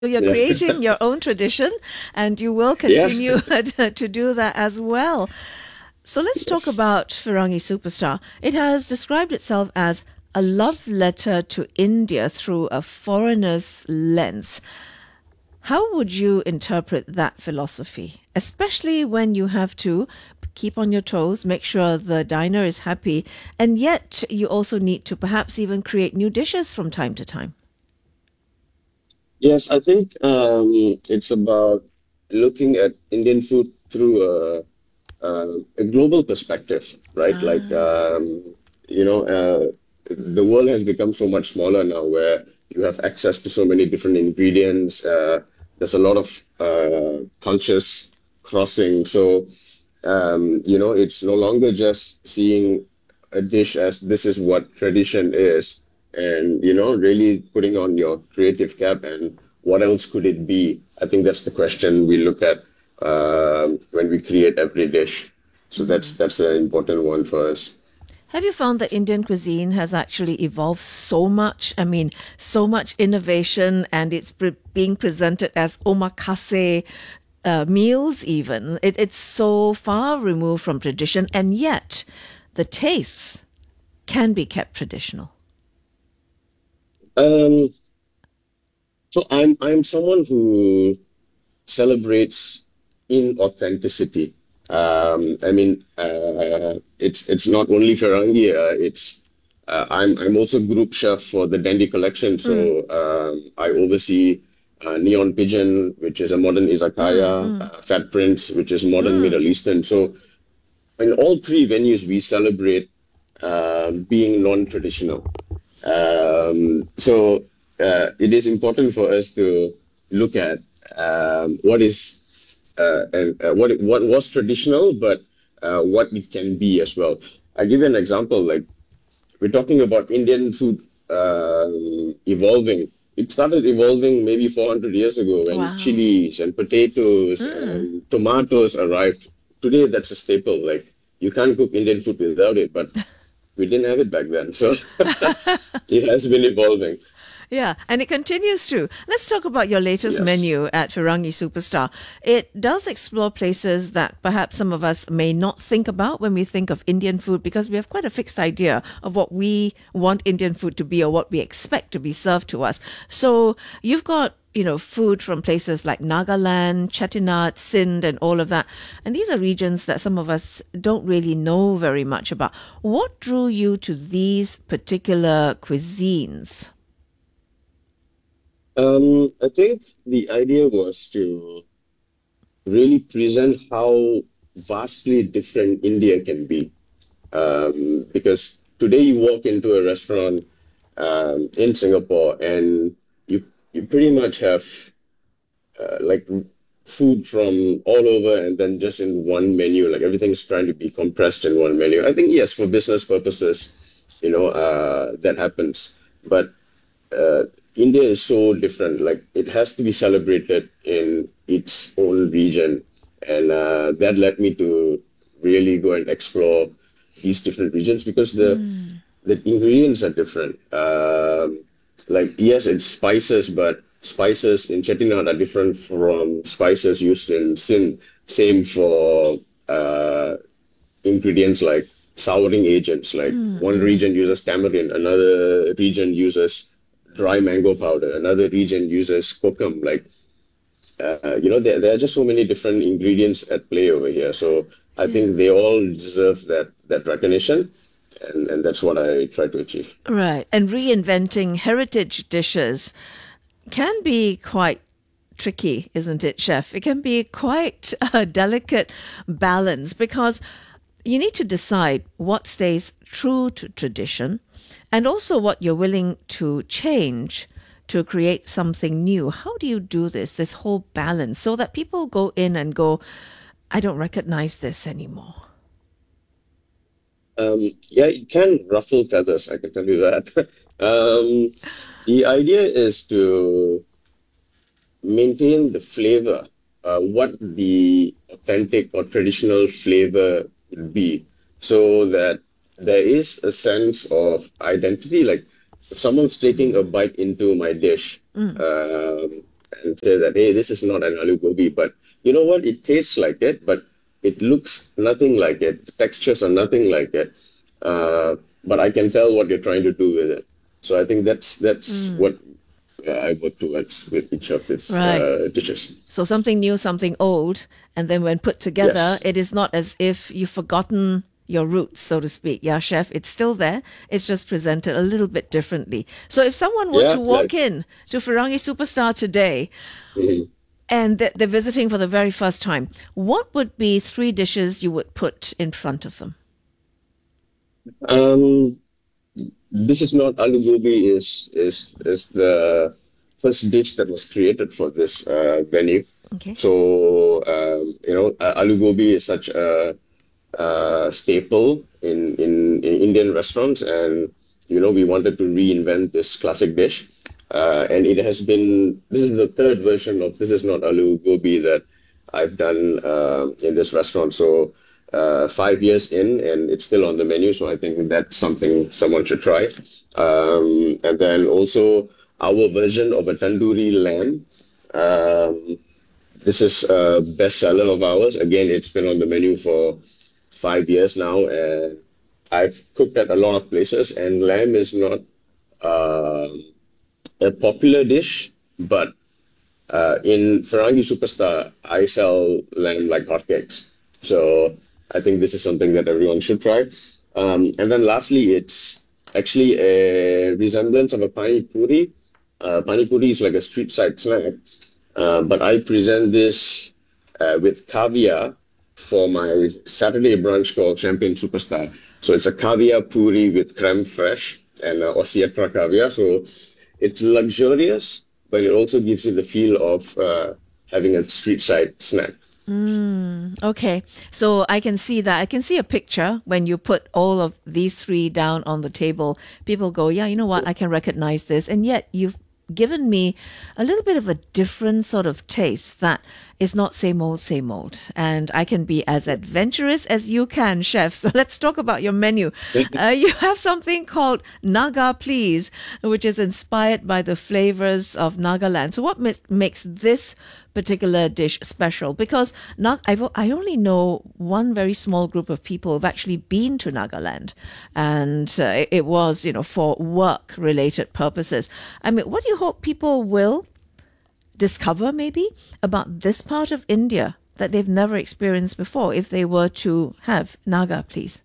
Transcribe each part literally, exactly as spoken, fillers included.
you're Yeah. creating your own tradition and you will Yeah. continue to do that as well. So let's talk Yes. about Firangi Superstar. It has described itself as a love letter to India through a foreigner's lens. How would you interpret that philosophy, especially when you have to keep on your toes, make sure the diner is happy, and yet you also need to perhaps even create new dishes from time to time? Yes, I think um, it's about looking at Indian food through a, a, a global perspective, right? Like, Ah. um, you know, uh, the world has become so much smaller now where you have access to so many different ingredients. Uh, there's a lot of uh, cultures crossing. So, um, you know, it's no longer just seeing a dish as this is what tradition is, and, you know, really putting on your creative cap and what else could it be? I think that's the question we look at um when we create every dish. So that's that's an important one for us. Have you found that Indian cuisine has actually evolved so much? I mean, so much innovation, and it's pre- being presented as omakase uh, meals, even. It, it's so far removed from tradition, and yet the tastes can be kept traditional. Um, so I'm I'm someone who celebrates inauthenticity. Um, I mean, uh, it's it's not only Ferrangi. Uh, it's uh, I'm I'm also group chef for the Dandy collection, so Mm, um, I oversee uh, Neon Pigeon, which is a modern mm, izakaya, mm, uh, Fat Prince, which is modern mm. Middle Eastern. So in all three venues, we celebrate uh, being non-traditional. Um, so uh, it is important for us to look at um, what is uh, and uh, what what was traditional, but uh, what it can be as well. I give you an example. Like we're talking about Indian food um, evolving. It started evolving maybe four hundred years ago when Wow. chilies and potatoes Mm. and tomatoes arrived. Today, that's a staple. Like you can't cook Indian food without it, but we didn't have it back then. So it has been evolving. Yeah, and it continues to. Let's talk about your latest Yes. menu at Firangi Superstar. It does explore places that perhaps some of us may not think about when we think of Indian food because we have quite a fixed idea of what we want Indian food to be or what we expect to be served to us. So you've got you know, food from places like Nagaland, Chettinad, Sindh, and all of that. And these are regions that some of us don't really know very much about. What drew you to these particular cuisines? Um, I think the idea was to really present how vastly different India can be. Um, because today you walk into a restaurant um, in Singapore and you you pretty much have uh, like food from all over and then just in one menu. Like everything's trying to be compressed in one menu. I think yes, for business purposes, you know, uh, that happens. But uh, India is so different. Like it has to be celebrated in its own region, and uh, that led me to really go and explore these different regions because the Mm. the ingredients are different. Um, like yes, it's spices, but spices in Chettinad are different from spices used in Sindh. Same for uh, ingredients like souring agents. Like Mm, one mm. region uses tamarind, another region uses dry mango powder, another region uses kokum. Like uh, you know, there, there are just so many different ingredients at play over here. So I Yeah. think they all deserve that that recognition, and and that's what I try to achieve. Right. And reinventing heritage dishes can be quite tricky, isn't it, chef? It can be quite a delicate balance because you need to decide what stays true to tradition and also what you're willing to change to create something new. How do you do this, this whole balance, so that people go in and go, I don't recognize this anymore? Um, yeah, it can ruffle feathers, I can tell you that. Um, the idea is to maintain the flavor, uh, what the authentic or traditional flavor would be, so that there is a sense of identity. Like if someone's taking a bite into my dish, Mm. um, and say that, hey, this is not an aloo gobi, but you know what? It tastes like it, but it looks nothing like it. The textures are nothing like it. Uh, but I can tell what you're trying to do with it. So I think that's that's Mm, what uh, I work towards with each of these right. uh, dishes. So something new, something old, and then when put together, Yes. it is not as if you've forgotten your roots, so to speak. Yeah, chef, it's still there. It's just presented a little bit differently. So if someone were to Yeah, walk like in to Firangi Superstar today mhm. and th- they're visiting for the very first time, what would be three dishes you would put in front of them? Um, this is not aloo gobi is is is the first dish that was created for this uh, venue. Okay. So um, you know, uh, aloo gobi is such a uh, staple in, in, in Indian restaurants, and you know we wanted to reinvent this classic dish, uh, and it has been this is the third version of this is not aloo gobi that I've done um in this restaurant. So uh, five years in, and it's still on the menu. So I think that's something someone should try. Um, and then also our version of a tandoori lamb. Um, this is a bestseller of ours. Again, it's been on the menu for five years now, and I've cooked at a lot of places. And lamb is not um a popular dish, but uh, in Farangi Superstar, I sell lamb like hotcakes. So I think this is something that everyone should try. Um, and then lastly, it's actually a resemblance of a pani puri. Uh, pani puri is like a street side snack, uh, but I present this uh, with caviar for my Saturday brunch called Champion Superstar. So it's a caviar puri with creme fraiche and uh, Osiatra caviar. So it's luxurious, but it also gives you the feel of uh, having a street side snack. Mm, okay. So I can see that. I can see a picture when you put all of these three down on the table. People go, yeah, you know what? I can recognize this. And yet you've given me a little bit of a different sort of taste that is not same old, same old. And I can be as adventurous as you can, chef. So let's talk about your menu. Uh, you have something called Naga Please, which is inspired by the flavors of Nagaland. So what ma- makes this particular dish special? Because Nag- I've, I only know one very small group of people who've actually been to Nagaland, and uh, it it was, you know, for work related purposes. I mean, what do you hope people will discover maybe about this part of India that they've never experienced before if they were to have Naga, please?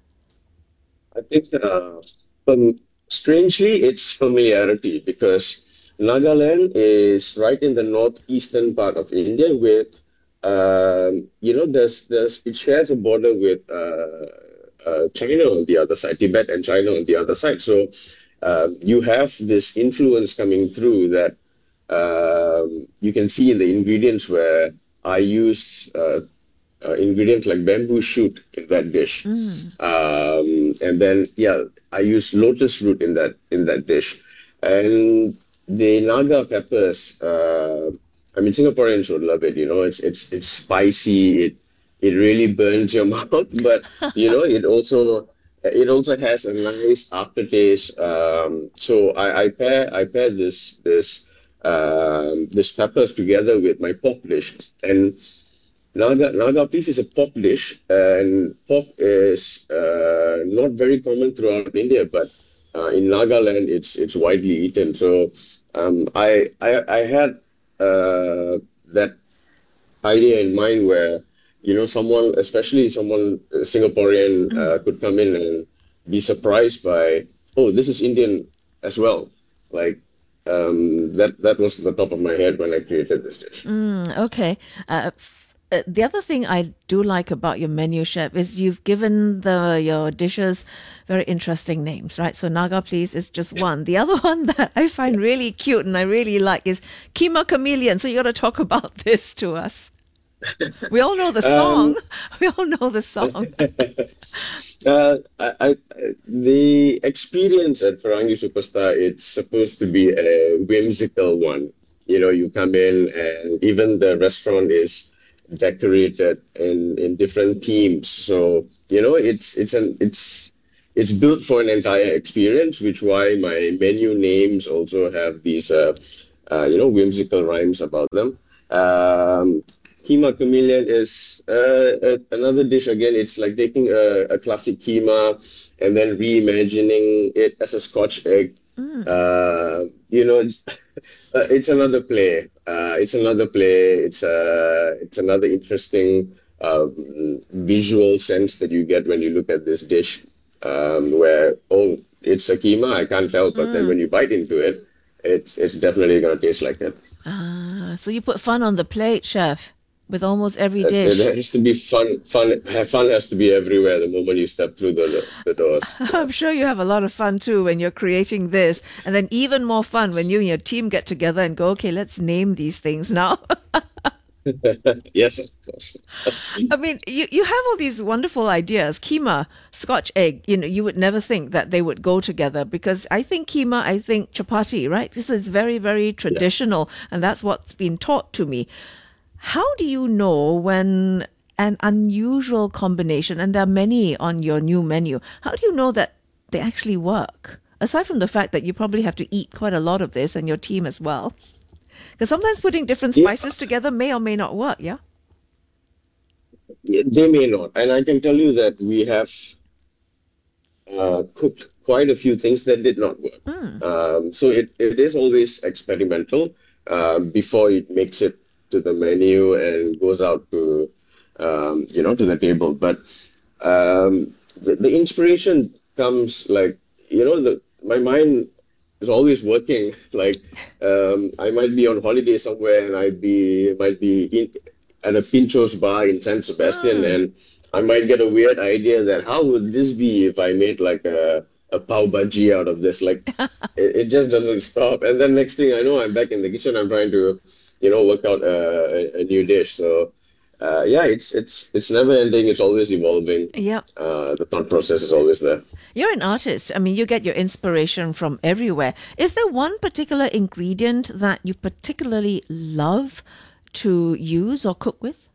I think uh, um, strangely, it's familiarity because Nagaland is right in the northeastern part of India with, um, you know, there's, there's, it shares a border with uh, uh, China on the other side, Tibet and China on the other side. So um, you have this influence coming through that um, you can see in the ingredients where I use uh, uh, ingredients like bamboo shoot in that dish. Mm. Um, and then yeah, I use lotus root in that in that dish. And the Naga peppers, uh, I mean Singaporeans would love it, you know. It's it's it's spicy, it it really burns your mouth, but you know, it also it also has a nice aftertaste. Um, so I, I pair I pair this this um, this peppers together with my pork dish. And Naga, Naga Peace is a pork dish, and pork is uh, not very common throughout India, but uh, in Nagaland, it's it's widely eaten. So um, I, I I had uh, that idea in mind where you know someone, especially someone uh, Singaporean, Mm. uh, could come in and be surprised by, oh, this is Indian as well. Like um, that that was the top of my head when I created this dish. Mm, okay. Uh, f- uh, the other thing I do like about your menu, chef, is you've given the your dishes very interesting names, right? So Naga Please is just one. The other one that I find really cute and I really like is Kima Chameleon. So you got to talk about this to us. We all know the Um, song. We all know the song. Uh, I, I, the experience at Farangi Superstar, it's supposed to be a whimsical one. You know, you come in and even the restaurant is decorated in, in different themes. So, you know, it's it's an it's it's built for an entire experience, which why my menu names also have these uh, uh, you know, whimsical rhymes about them. Um, Keema chameleon is uh, a, another dish again. It's like taking a, a classic keema and then reimagining it as a Scotch egg. Uh, you know, uh, it's another play. Uh, it's another play. It's a it's another interesting um, visual sense that you get when you look at this dish. Um, where oh, it's a keema. I can't tell, but then when you bite into it, it's it's definitely gonna taste like it. Ah, so you put fun on the plate, chef, with almost every Uh, dish. There has to be fun. Fun. Fun has to be everywhere the moment you step through the the doors. I'm sure you have a lot of fun too when you're creating this, and then even more fun when you and your team get together and go, okay, let's name these things now. Yes, of course. I mean, you, you have all these wonderful ideas. Keema, Scotch egg, you know, you would never think that they would go together because I think keema, I think chapati, right? This is very, very traditional, and that's what's been taught to me. How do you know when an unusual combination, and there are many on your new menu, how do you know that they actually work? Aside from the fact that you probably have to eat quite a lot of this and your team as well. Because sometimes putting different Yeah, spices together may or may not work, yeah? yeah, they may not, and I can tell you that we have uh, cooked quite a few things that did not work. Um, so it, it is always experimental um, before it makes it to the menu and goes out to um, you know to the table. But um, the, the inspiration comes like you know the my mind is always working. Like um, I might be on holiday somewhere and I'd be might be in, at a Pincho's bar in San Sebastian, Mm. and I might get a weird idea that how would this be if I made like a a pav bhaji out of this? Like it, it just doesn't stop. And then next thing I know, I'm back in the kitchen. I'm trying to, you know, work out a, a, a new dish. So uh, yeah, it's it's it's never ending. It's always evolving. Yep. Uh, the thought process is always there. You're an artist. I mean, you get your inspiration from everywhere. Is there one particular ingredient that you particularly love to use or cook with?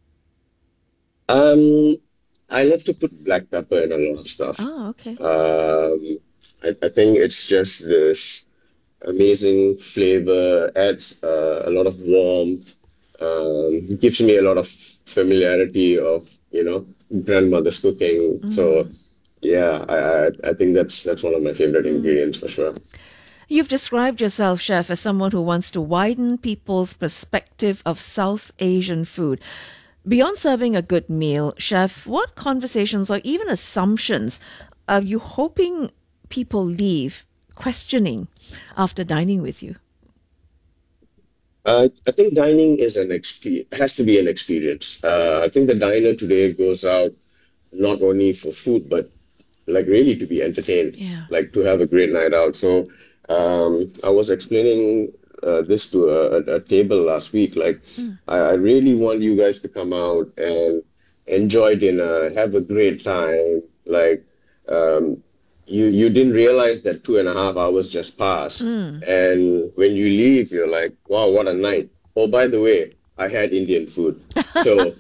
Um, I love to put black pepper in a lot of stuff. Oh, okay. Um, I, I think it's just this amazing flavor, adds uh, a lot of warmth, um, gives me a lot of familiarity of, you know, grandmother's cooking. So yeah, I, I I think that's that's one of my favorite ingredients for sure. You've described yourself, chef, as someone who wants to widen people's perspective of South Asian food. Beyond serving a good meal, chef, what conversations or even assumptions are you hoping people leave questioning after dining with you? Uh, I think dining is an exp has to be an experience. Uh, I think the diner today goes out not only for food, but like really to be entertained, Yeah. like to have a great night out. So um, I was explaining uh, this to a, a, a table last week. Like I, I really want you guys to come out and enjoy dinner, have a great time. Like um, you you didn't realize that two and a half hours just passed, and when you leave, you're like, wow, what a night. Oh, by the way, I had Indian food. So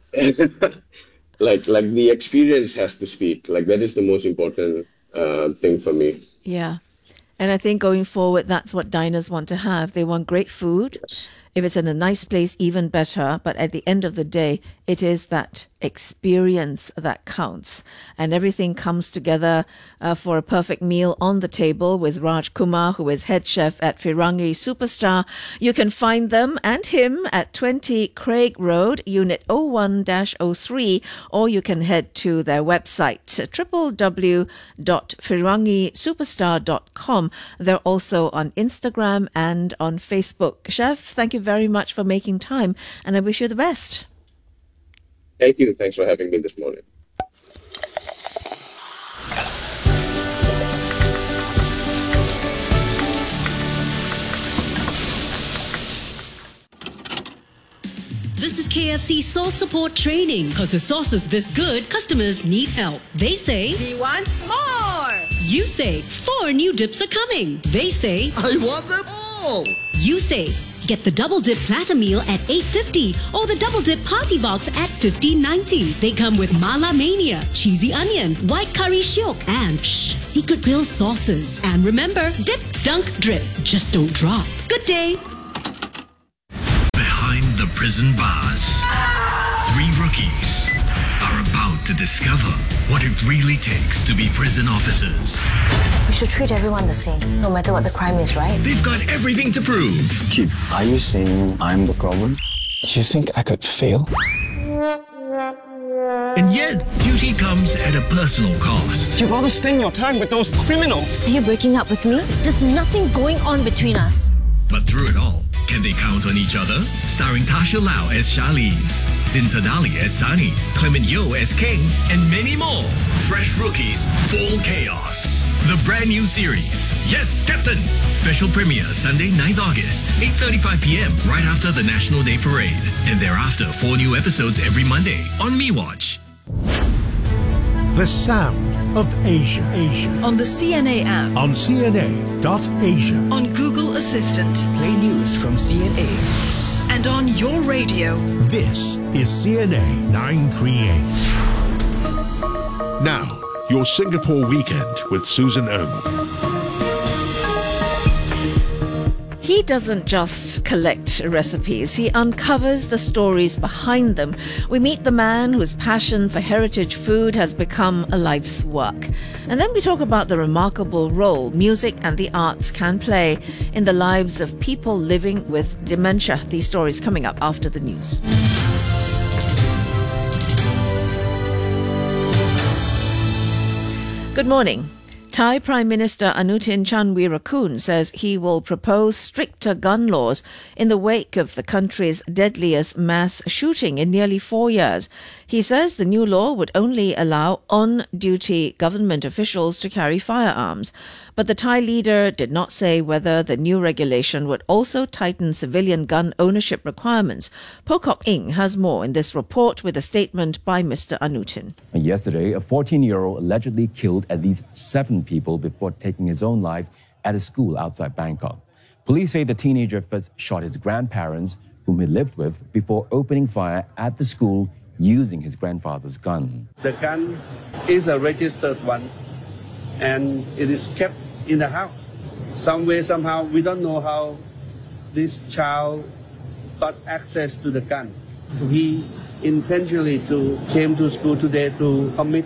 like like the experience has to speak. Like that is the most important uh, thing for me. Yeah. And I think going forward, that's what diners want to have. They want great food. Yes. If it's in a nice place, even better. But at the end of the day, it is that experience that counts. And everything comes together uh, for a perfect meal on the table with Raj Kumar, who is head chef at Firangi Superstar. You can find them and him at twenty Craig Road, Unit oh one dash oh three, or you can head to their website, w w w dot firangi superstar dot com. They're also on Instagram and on Facebook. Chef, thank you very much for making time, and I wish you the best. Thank you. Thanks for having me this morning. This is K F C sauce support training. Because with sauces this good, customers need help. They say, We want more! you say, four new dips are coming. They say, I want them all! you say, Get the Double Dip Platter Meal at eight fifty or the Double Dip Party Box at fifteen ninety. They come with Mala Mania, cheesy onion, white curry shiok, and shh, secret grill sauces. And remember, dip, dunk, drip. Just don't drop. Good day. Behind the prison bars, three rookies are about to discover what it really takes to be prison officers. We should treat everyone the same, no matter what the crime is, right? They've got everything to prove. Chief, are you saying I'm the problem? You think I could fail? And yet, duty comes at a personal cost. You'd rather spend your time with those criminals. Are you breaking up with me? There's nothing going on between us. But through it all, can they count on each other? Starring Tasha Lau as Charlize, Sin Sadali as Sunny, Clement Yeoh as King, and many more. Fresh Rookies, Full Chaos. The brand new series, Yes, Captain! Special premiere Sunday, ninth August, eight thirty-five p.m. right after the National Day Parade. And thereafter, four new episodes every Monday on MeWatch. The sound of Asia. Asia. On the C N A app. On C N A dot asia. On Google Assistant. Play news from C N A. And on your radio. This is C N A nine thirty-eight. Now, your Singapore weekend with Susan Ong. He doesn't just collect recipes, he uncovers the stories behind them. We meet the man whose passion for heritage food has become a life's work. And then we talk about the remarkable role music and the arts can play in the lives of people living with dementia. These stories coming up after the news. Good morning. Thai Prime Minister Anutin Chanvirakul says he will propose stricter gun laws in the wake of the country's deadliest mass shooting in nearly four years. He says the new law would only allow on-duty government officials to carry firearms. But the Thai leader did not say whether the new regulation would also tighten civilian gun ownership requirements. Pocock Ing has more in this report with a statement by Mister Anutin. Yesterday, a fourteen-year-old allegedly killed at least seven people before taking his own life at a school outside Bangkok. Police say the teenager first shot his grandparents, whom he lived with, before opening fire at the school using his grandfather's gun. The gun is a registered one, and it is kept in the house. Some way, somehow, we don't know how this child got access to the gun. He intentionally to came to school today to commit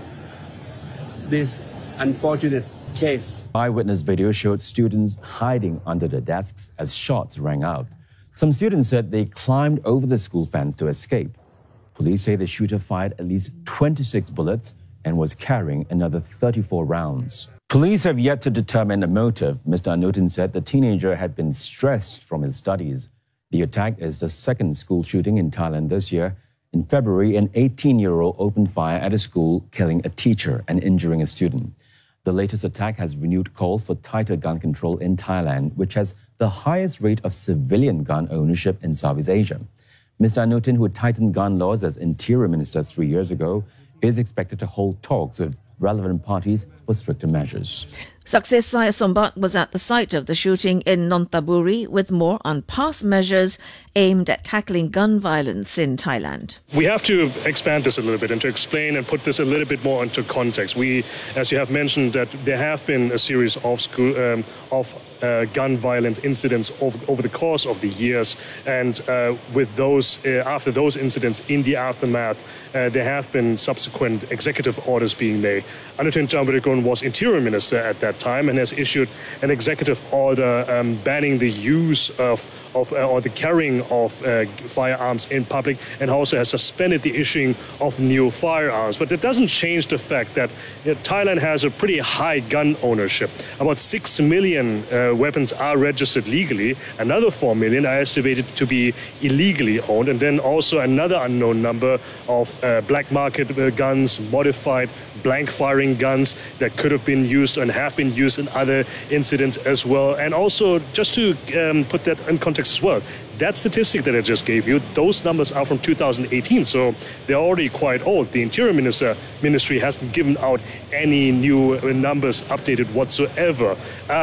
this unfortunate case. Eyewitness video showed students hiding under their desks as shots rang out. Some students said they climbed over the school fence to escape. Police say the shooter fired at least twenty-six bullets and was carrying another thirty-four rounds. Police have yet to determine the motive. Mister Anutin said the teenager had been stressed from his studies. The attack is the second school shooting in Thailand this year. In February, an eighteen-year-old opened fire at a school, killing a teacher and injuring a student. The latest attack has renewed calls for tighter gun control in Thailand, which has the highest rate of civilian gun ownership in Southeast Asia. Mister Anutin, who tightened gun laws as Interior Minister three years ago, is expected to hold talks with relevant parties for stricter measures. Success Saya Sombat was at the site of the shooting in Nonthaburi with more on past measures aimed at tackling gun violence in Thailand. We have to expand this a little bit and to explain and put this a little bit more into context. We, as you have mentioned, that there have been a series of school um, of uh, gun violence incidents over, over the course of the years, and uh, with those uh, after those incidents, in the aftermath, uh, there have been subsequent executive orders being made. Anutin Chanvirakul was Interior Minister at that time and has issued an executive order um, banning the use of, of uh, or the carrying of uh, firearms in public, and also has suspended the issuing of new firearms. But that doesn't change the fact that you know, Thailand has a pretty high gun ownership. About six million uh, weapons are registered legally. Another four million are estimated to be illegally owned, and then also another unknown number of uh, black market uh, guns, modified blank firing guns that could have been used and have been used in other incidents as well. And also, just to um, put that in context as well, that statistic that I just gave you, those numbers are from two thousand eighteen, so they're already quite old. The Interior Minister Ministry hasn't given out any new numbers updated whatsoever. Um,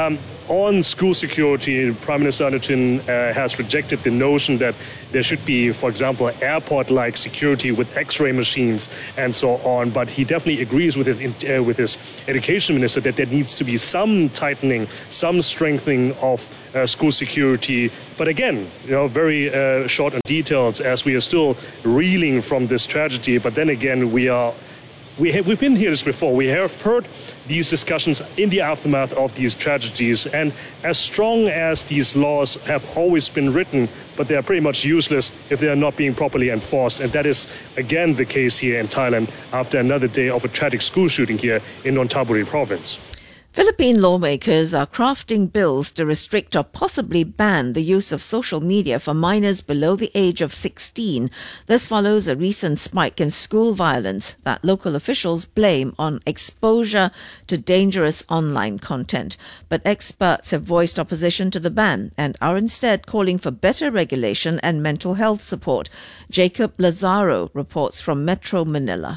on school security, Prime Minister Anutin uh, has rejected the notion that there should be, for example, airport-like security with X-ray machines and so on. But he definitely agrees with his, uh, with his education minister that there needs to be some tightening, some strengthening of uh, school security. But again, you know, very uh, short on details as we are still reeling from this tragedy. But then again, we are We have, we've been here this before. We have heard these discussions in the aftermath of these tragedies. And as strong as these laws have always been written, but they are pretty much useless if they are not being properly enforced. And that is, again, the case here in Thailand after another day of a tragic school shooting here in Nonthaburi province. Philippine lawmakers are crafting bills to restrict or possibly ban the use of social media for minors below the age of sixteen. This follows a recent spike in school violence that local officials blame on exposure to dangerous online content. But experts have voiced opposition to the ban and are instead calling for better regulation and mental health support. Jacob Lazaro reports from Metro Manila.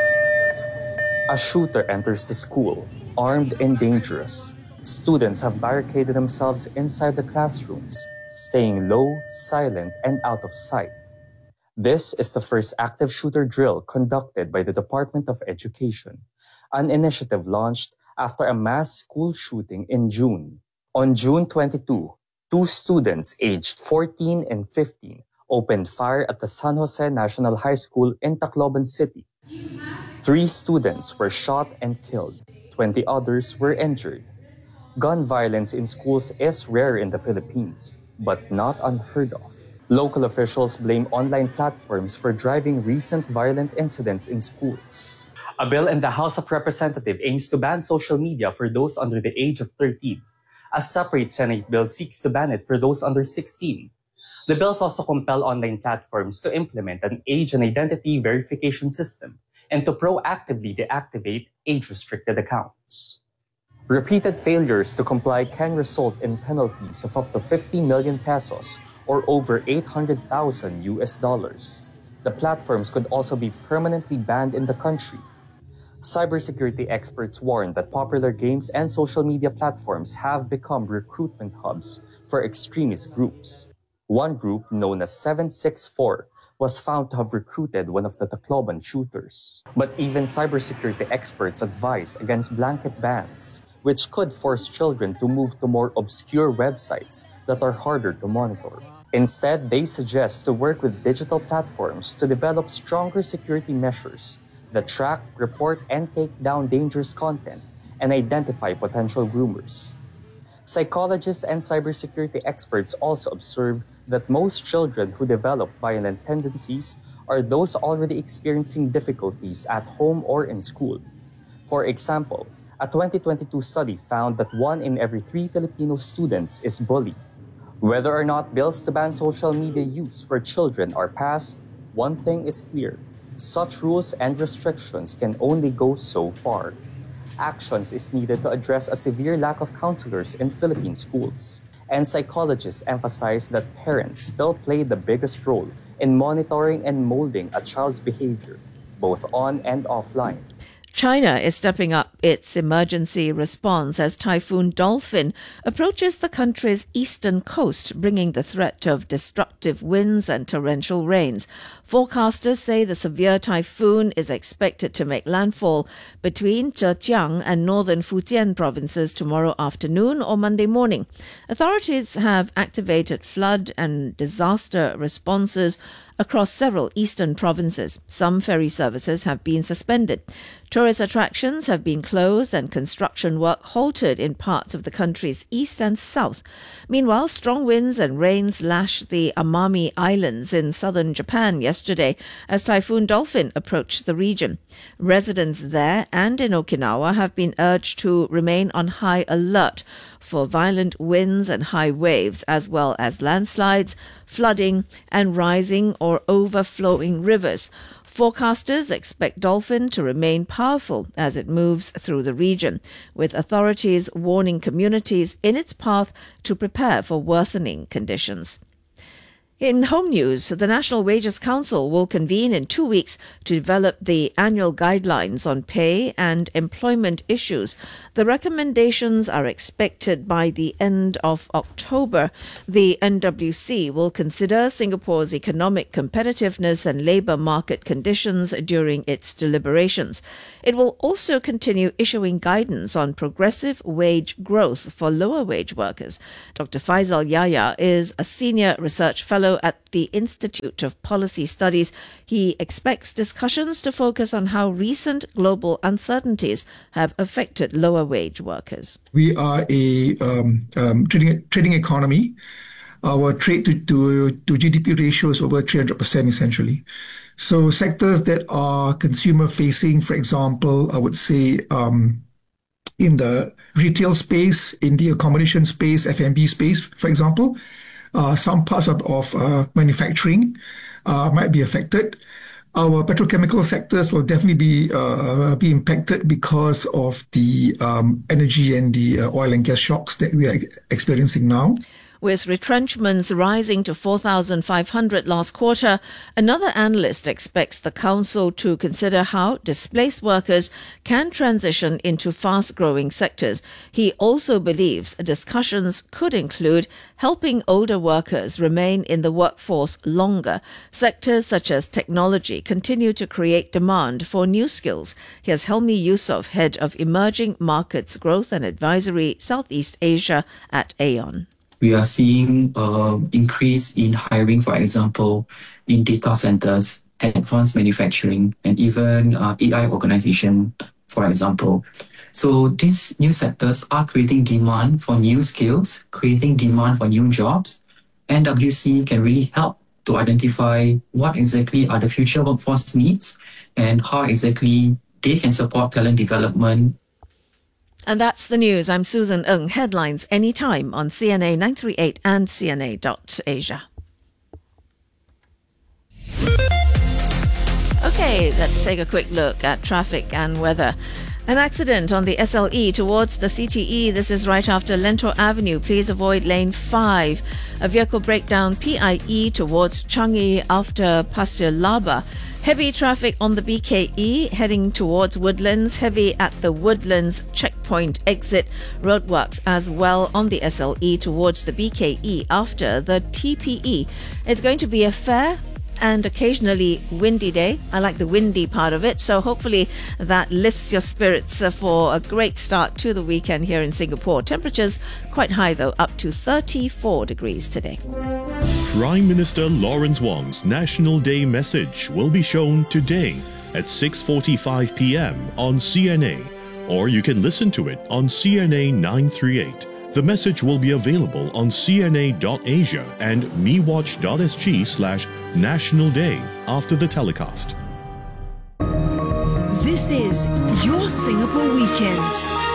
A shooter enters the school, armed and dangerous. Students have barricaded themselves inside the classrooms, staying low, silent, and out of sight. This is the first active shooter drill conducted by the Department of Education, an initiative launched after a mass school shooting in June. On June twenty-second, two students aged fourteen and fifteen opened fire at the San Jose National High School in Tacloban City. Three students were shot and killed. twenty others were injured. Gun violence in schools is rare in the Philippines, but not unheard of. Local officials blame online platforms for driving recent violent incidents in schools. A bill in the House of Representatives aims to ban social media for those under the age of thirteen. A separate Senate bill seeks to ban it for those under sixteen. The bills also compel online platforms to implement an age and identity verification system and to proactively deactivate age-restricted accounts. Repeated failures to comply can result in penalties of up to fifty million pesos or over eight hundred thousand U S dollars. The platforms could also be permanently banned in the country. Cybersecurity experts warn that popular games and social media platforms have become recruitment hubs for extremist groups. One group, known as seven six four, was found to have recruited one of the Tacloban shooters. But even cybersecurity experts advise against blanket bans, which could force children to move to more obscure websites that are harder to monitor. Instead, they suggest to work with digital platforms to develop stronger security measures that track, report, and take down dangerous content and identify potential groomers. Psychologists and cybersecurity experts also observe that most children who develop violent tendencies are those already experiencing difficulties at home or in school. For example, a twenty twenty-two study found that one in every three Filipino students is bullied. Whether or not bills to ban social media use for children are passed, one thing is clear: such rules and restrictions can only go so far. Actions is needed to address a severe lack of counselors in Philippine schools. And psychologists emphasize that parents still play the biggest role in monitoring and molding a child's behavior, both on and offline. China is stepping up its emergency response as Typhoon Dolphin approaches the country's eastern coast, bringing the threat of destructive winds and torrential rains. Forecasters say the severe typhoon is expected to make landfall between Zhejiang and northern Fujian provinces tomorrow afternoon or Monday morning. Authorities have activated flood and disaster responses across several eastern provinces. Some ferry services have been suspended. Tourist attractions have been closed and construction work halted in parts of the country's east and south. Meanwhile, strong winds and rains lashed the Amami Islands in southern Japan yesterday as Typhoon Dolphin approached the region. Residents there and in Okinawa have been urged to remain on high alert for violent winds and high waves, as well as landslides, flooding, and rising or overflowing rivers. Forecasters expect Dolphin to remain powerful as it moves through the region, with authorities warning communities in its path to prepare for worsening conditions. In home news, the National Wages Council will convene in two weeks to develop the annual guidelines on pay and employment issues. The recommendations are expected by the end of October. The N W C will consider Singapore's economic competitiveness and labour market conditions during its deliberations. It will also continue issuing guidance on progressive wage growth for lower wage workers. Doctor Faisal Yahya is a senior research fellow at the Institute of Policy Studies. He expects discussions to focus on how recent global uncertainties have affected lower wage workers. We are a um, um, trading trading economy. Our trade to, to, to G D P ratio is over three hundred percent essentially. So sectors that are consumer facing, for example, I would say um, in the retail space, in the accommodation space, F and B space, for example, Uh, some parts of, of uh, manufacturing uh, might be affected. Our petrochemical sectors will definitely be uh, be impacted because of the um, energy and the uh, oil and gas shocks that we are experiencing now. With retrenchments rising to four thousand five hundred last quarter, another analyst expects the council to consider how displaced workers can transition into fast-growing sectors. He also believes discussions could include helping older workers remain in the workforce longer. Sectors such as technology continue to create demand for new skills. Here's Helmi Yusof, Head of Emerging Markets Growth and Advisory Southeast Asia at Aon. We are seeing an increase in hiring, for example, in data centers, advanced manufacturing, and even uh, A I organization, for example. So these new sectors are creating demand for new skills, creating demand for new jobs. N W C can really help to identify what exactly are the future workforce needs and how exactly they can support talent development. And that's the news. I'm Susan Ng. Headlines anytime on C N A nine three eight and C N A dot Asia. Okay, let's take a quick look at traffic and weather. An accident on the S L E towards the C T E. This is right after Lentor Avenue. Please avoid lane five. A vehicle breakdown P I E towards Changi after Pasir Laba. Heavy traffic on the B K E heading towards Woodlands. Heavy at the Woodlands checkpoint exit. Roadworks as well on the S L E towards the B K E after the T P E. It's going to be a fair and occasionally windy day. I like the windy part of it, so hopefully that lifts your spirits for a great start to the weekend here in Singapore. Temperatures quite high though, up to thirty-four degrees today. Prime Minister Lawrence Wong's National Day message will be shown today at six forty-five p.m. on C N A, or you can listen to it on C N A nine three eight. The message will be available on C N A dot Asia and mewatch dot S G slash National Day after the telecast. This is your Singapore Weekend.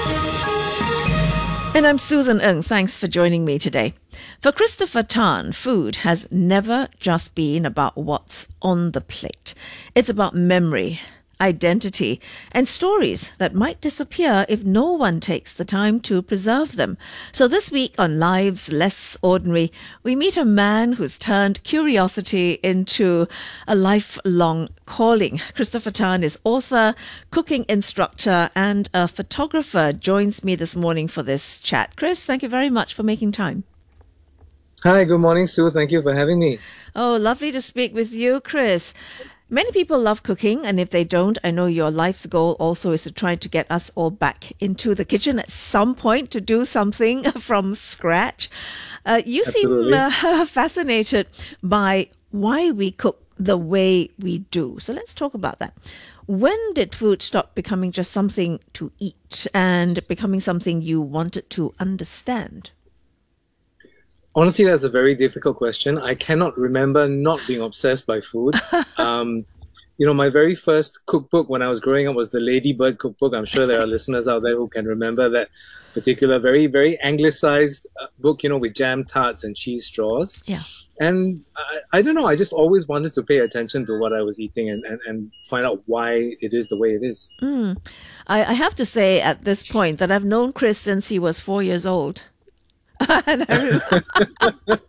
And I'm Susan Ng. Thanks for joining me today. For Christopher Tan, food has never just been about what's on the plate. It's about memory, identity, and stories that might disappear if no one takes the time to preserve them. So this week on Lives Less Ordinary, we meet a man who's turned curiosity into a lifelong calling. Christopher Tan is author, cooking instructor, and a photographer. Joins me this morning for this chat. Chris, thank you very much for making time. Hi, good morning, Sue. Thank you for having me. Oh, lovely to speak with you, Chris. Many people love cooking, and if they don't, I know your life's goal also is to try to get us all back into the kitchen at some point to do something from scratch. Uh, you Absolutely. seem uh, fascinated by why we cook the way we do. So let's talk about that. When did food stop becoming just something to eat and becoming something you wanted to understand? Honestly, that's a very difficult question. I cannot remember not being obsessed by food. Um, you know, my very first cookbook when I was growing up was the Ladybird cookbook. I'm sure there are listeners out there who can remember that particular very, very anglicized uh, book, you know, with jam tarts and cheese straws. Yeah. And I, I don't know, I just always wanted to pay attention to what I was eating and, and, and find out why it is the way it is. Mm. I, I have to say at this point that I've known Chris since he was four years old. And I,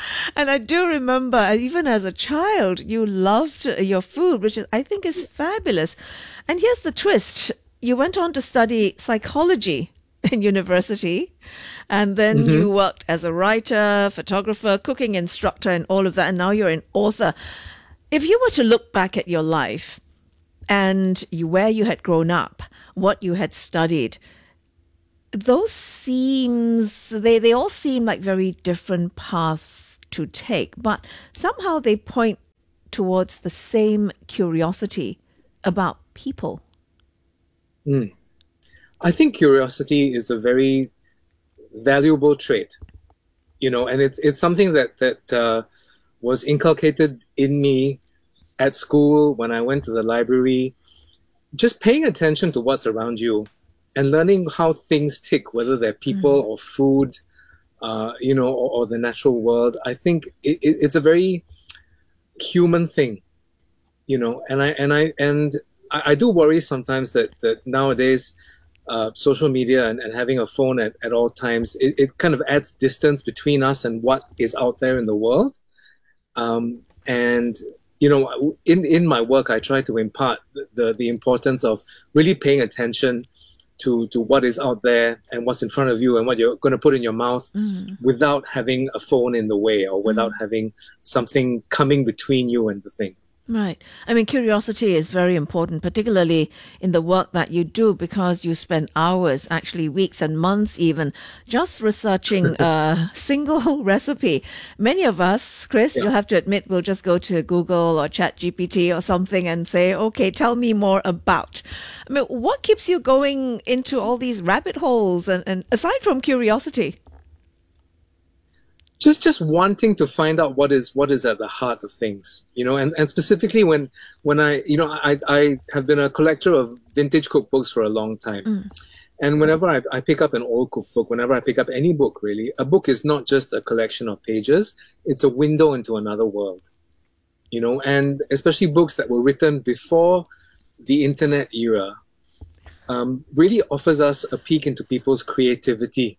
And I do remember, even as a child, you loved your food, which I think is fabulous. And here's the twist. You went on to study psychology in university, and then mm-hmm. you worked as a writer, photographer, cooking instructor, and all of that, and now you're an author. If you were to look back at your life and you, where you had grown up, what you had studied, those seems, they, they all seem like very different paths to take, but somehow they point towards the same curiosity about people. Mm. I think curiosity is a very valuable trait, you know, and it's it's something that that uh, was inculcated in me at school when I went to the library. Just paying attention to what's around you and learning how things tick, whether they're people mm. or food, uh, you know, or, or the natural world. I think it, it, it's a very human thing, you know, and I and I and I, I do worry sometimes that that nowadays. Uh, social media and, and having a phone at, at all times, it, it kind of adds distance between us and what is out there in the world. Um, and, you know, in, in my work, I try to impart the, the, the importance of really paying attention to, to what is out there and what's in front of you and what you're going to put in your mouth mm. without having a phone in the way or without mm. having something coming between you and the thing. Right. I mean, curiosity is very important, particularly in the work that you do, because you spend hours, actually weeks and months even, just researching a single recipe. Many of us, Chris, yeah. you'll have to admit, we'll just go to Google or Chat G P T or something and say, okay, tell me more about. I mean, what keeps you going into all these rabbit holes, and, and aside from curiosity? Just, just wanting to find out what is what is at the heart of things, you know, and, and specifically when when I, you know, I I have been a collector of vintage cookbooks for a long time, mm. and whenever I, I pick up an old cookbook, whenever I pick up any book, really, a book is not just a collection of pages; it's a window into another world, you know, and especially books that were written before the internet era, um, really offers us a peek into people's creativity.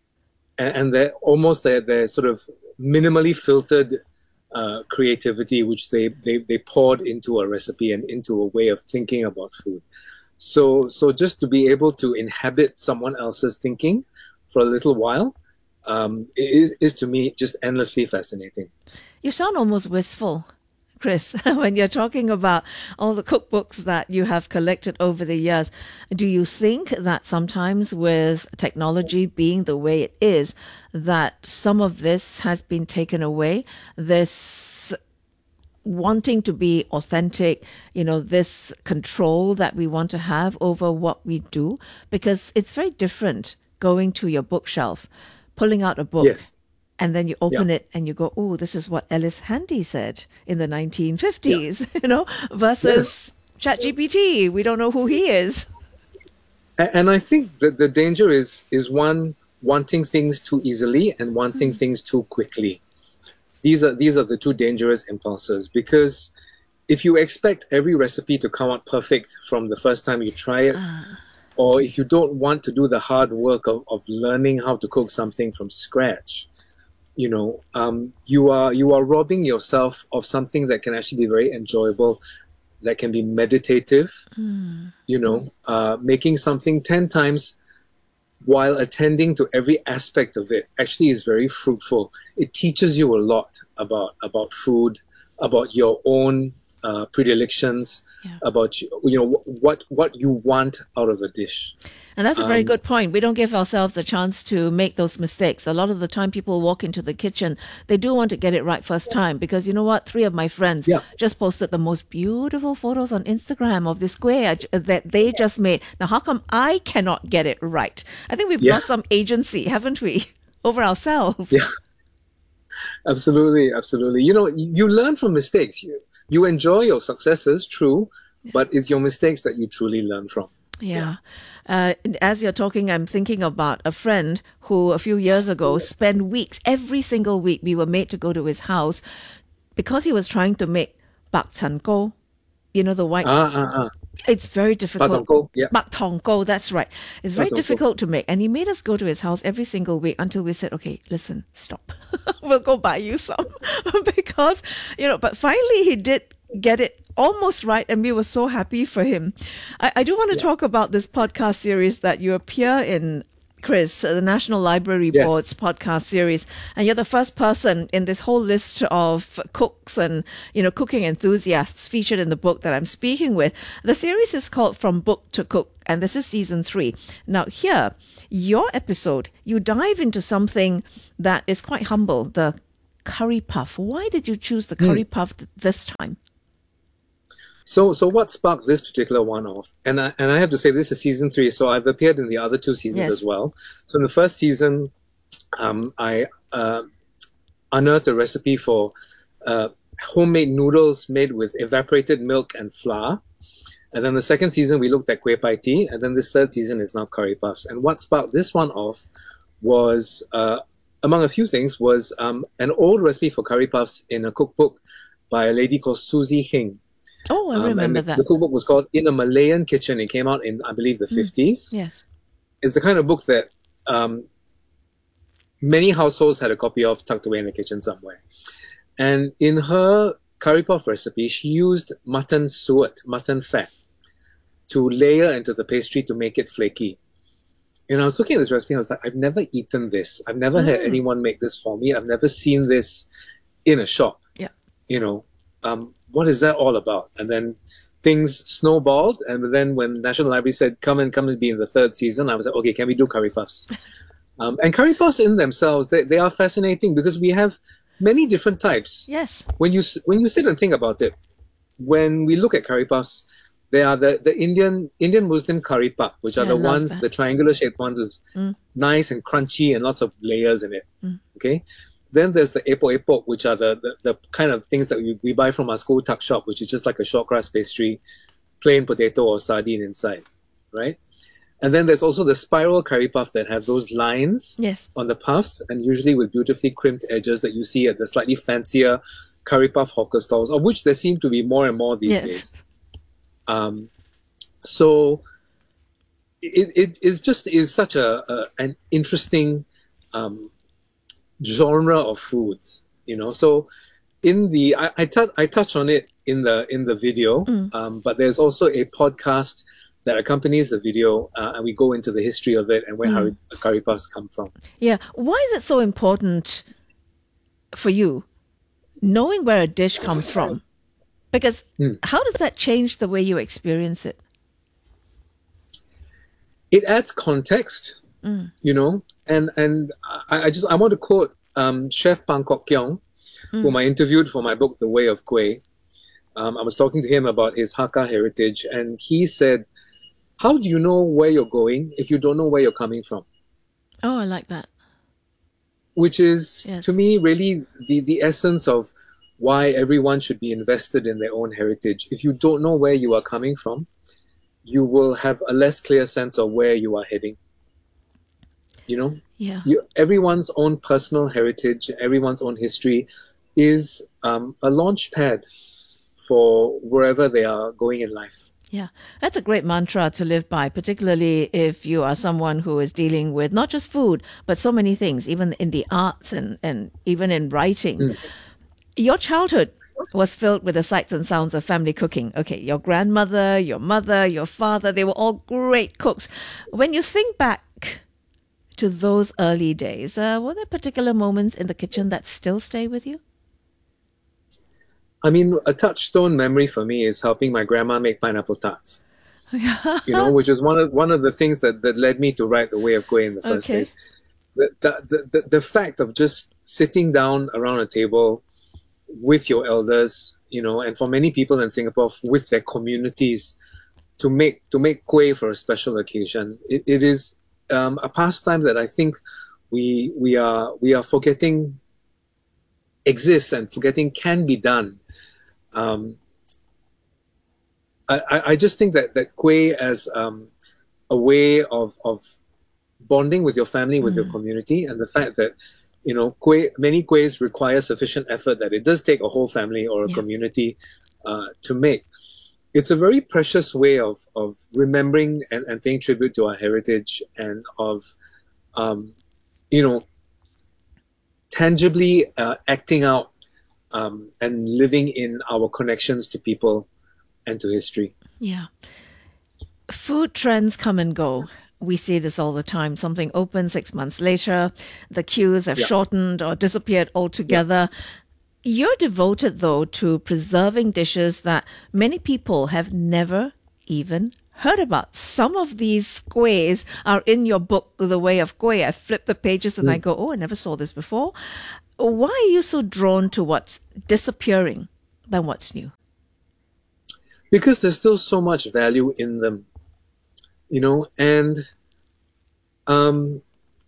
And they're almost their, their sort of minimally filtered uh, creativity, which they, they, they poured into a recipe and into a way of thinking about food. So so just to be able to inhabit someone else's thinking for a little while um, is, is to me just endlessly fascinating. You sound almost wistful, Chris, when you're talking about all the cookbooks that you have collected over the years. Do you think that sometimes with technology being the way it is, that some of this has been taken away? This wanting to be authentic, you know, this control that we want to have over what we do? Because it's very different going to your bookshelf, pulling out a book. Yes. And then you open yeah. it and you go, oh, this is what Ellis Handy said in the nineteen fifties, yeah. you know, versus yes. ChatGPT. We don't know who he is. And I think that the danger is, is one, wanting things too easily and wanting mm. things too quickly. These are, these are the two dangerous impulses, because if you expect every recipe to come out perfect from the first time you try it, ah. or if you don't want to do the hard work of, of learning how to cook something from scratch, you know, um, you are you are robbing yourself of something that can actually be very enjoyable, that can be meditative, mm. you know, uh, making something ten times while attending to every aspect of it actually is very fruitful. It teaches you a lot about, about food, about your own uh, predilections, yeah. about, you know, what, what you want out of a dish. And that's a very um, good point. We don't give ourselves a chance to make those mistakes. A lot of the time people walk into the kitchen, they do want to get it right first time, because you know what? Three of my friends yeah. just posted the most beautiful photos on Instagram of this square that they just made. Now, how come I cannot get it right? I think we've yeah. lost some agency, haven't we, over ourselves? Yeah, absolutely, absolutely. You know, you learn from mistakes. You, you enjoy your successes, true, yeah. but it's your mistakes that you truly learn from. Yeah. yeah. Uh, as you're talking, I'm thinking about a friend who a few years ago spent weeks, every single week, we were made to go to his house because he was trying to make bak chan go, you know, the white, ah, ah, ah. It's very difficult. Bak Tong Ko, yeah. Bak Tong Ko, that's right. It's very Bak Tong Ko. difficult to make. And he made us go to his house every single week until we said, okay, listen, stop. We'll go buy you some. Because, you know, but finally he did get it almost right, and we were so happy for him. I, I do want to yeah. talk about this podcast series that you appear in, Chris, the National Library yes. Board's podcast series, and you're the first person in this whole list of cooks and, you know, cooking enthusiasts featured in the book that I'm speaking with. The series is called From Book to Cook, and this is season three. Now here, your episode, you dive into something that is quite humble, the curry puff. Why did you choose the curry mm. puff this time? So, so what sparked this particular one off? And I, and I have to say, this is season three, so I've appeared in the other two seasons yes. as well. So in the first season, um, I uh, unearthed a recipe for uh, homemade noodles made with evaporated milk and flour. And then the second season, we looked at kueh pai tea. And then this third season is now curry puffs. And what sparked this one off was, uh, among a few things, was um, an old recipe for curry puffs in a cookbook by a lady called Susie Hing. Oh, I remember um, and the, that. The cookbook was called In a Malayan Kitchen. It came out in, I believe, the mm. fifties. Yes. It's the kind of book that um, many households had a copy of tucked away in the kitchen somewhere. And in her curry puff recipe, she used mutton suet, mutton fat, to layer into the pastry to make it flaky. And I was looking at this recipe, I was like, I've never eaten this. I've never mm. had anyone make this for me. I've never seen this in a shop. Yeah. You know, um, what is that all about? And then things snowballed. And then when National Library said, come and come and be in the third season, I was like, okay, can we do curry puffs? um, and curry puffs in themselves, they, they are fascinating because we have many different types. Yes. When you when you sit and think about it, when we look at curry puffs, they are the, the Indian Indian Muslim curry puff, which are yeah, the ones, that. the triangular shaped ones with mm. nice and crunchy and lots of layers in it. Mm. Okay. Then there's the epok epok, which are the, the, the kind of things that we, we buy from our school tuck shop, which is just like a short crust pastry, plain potato or sardine inside, right? And then there's also the spiral curry puff that have those lines yes. on the puffs, and usually with beautifully crimped edges that you see at the slightly fancier curry puff hawker stalls, of which there seem to be more and more these yes. days. Um, so it, it is just is such a, a an interesting um, genre of foods, you know. So in the I I, t- I touch on it in the in the video, mm. um, but there's also a podcast that accompanies the video, uh, and we go into the history of it and where mm. curry, curry puffs come from. Yeah, why is it so important for you knowing where a dish comes from? Because mm. how does that change the way you experience it? It adds context, mm. you know, and and I, I just I want to quote um, Chef Pang Kok Kiong, mm. whom I interviewed for my book The Way of Kueh. Um, I was talking to him about his Hakka heritage, and he said, "How do you know where you're going if you don't know where you're coming from?" Oh, I like that. Which is yes. to me really the the essence of why everyone should be invested in their own heritage. If you don't know where you are coming from, you will have a less clear sense of where you are heading. You know? Yeah. You, everyone's own personal heritage, everyone's own history is um, a launch pad for wherever they are going in life. Yeah, that's a great mantra to live by, particularly if you are someone who is dealing with not just food, but so many things, even in the arts and, and even in writing. Mm. Your childhood was filled with the sights and sounds of family cooking. Okay, your grandmother, your mother, your father, they were all great cooks. When you think back to those early days, uh, were there particular moments in the kitchen that still stay with you? I mean, a touchstone memory for me is helping my grandma make pineapple tarts. You know, which is one of one of the things that, that led me to write The Way of Kueh in the first okay. place. The, the, the, the fact of just sitting down around a table with your elders, you know, and for many people in Singapore, with their communities, to make to make kueh for a special occasion, it, it is um, a pastime that I think we we are we are forgetting exists and forgetting can be done. Um, I, I just think that that kueh as um, a way of of bonding with your family, with mm. your community, and the fact that, you know, kueh, many kuehs require sufficient effort that it does take a whole family or a yeah. community uh, to make. it's a very precious way of of remembering and, and paying tribute to our heritage and of, um, you know, tangibly uh, acting out um, and living in our connections to people and to history. Yeah. Food trends come and go. We see this all the time. Something opens six months later, the queues have Yeah. shortened or disappeared altogether. You're devoted, though, to preserving dishes that many people have never even heard about. Some of these kuehs are in your book, The Way of Kueh. I flip the pages and I go, oh, I never saw this before. Why are you so drawn to what's disappearing than what's new? Because there's still so much value in them, you know. And um,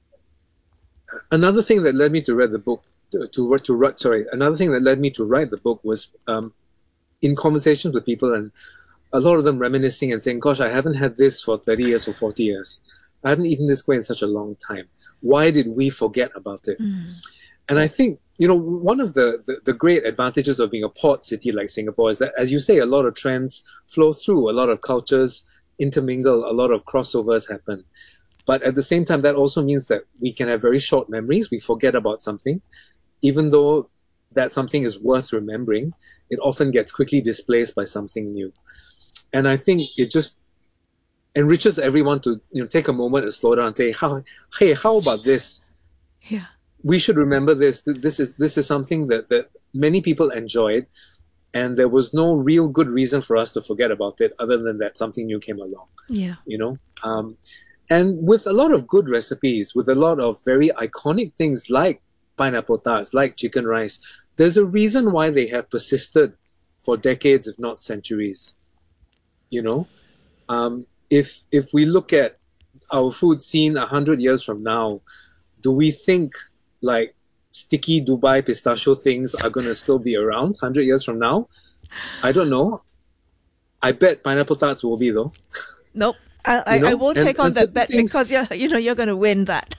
another thing that led me to read the book, to to, to write, sorry, another thing that led me to write the book was um, in conversations with people, and a lot of them reminiscing and saying, "Gosh, I haven't had this for thirty years or forty years. I haven't eaten this kueh in such a long time. Why did we forget about it?" Mm. And I think, you know, one of the, the, the great advantages of being a port city like Singapore is that, as you say, a lot of trends flow through, a lot of cultures intermingle, a lot of crossovers happen. But at the same time, that also means that we can have very short memories. We forget about something. Even though that something is worth remembering, it often gets quickly displaced by something new. And I think it just enriches everyone to, you know, take a moment and slow down and say, "How, hey, how about this? Yeah. We should remember this. This is this is something that, that many people enjoyed, and there was no real good reason for us to forget about it other than that something new came along." Yeah. You know? Um, and with a lot of good recipes, with a lot of very iconic things like pineapple tarts, like chicken rice, there's a reason why they have persisted for decades, if not centuries. You know? Um, if if we look at our food scene a hundred years from now, do we think like sticky Dubai pistachio things are going to still be around one hundred years from now? I don't know. I bet pineapple tarts will be, though. Nope. I, I, You know? I won't And- take on and that certain bet things- because you're, you know, you're going to win that.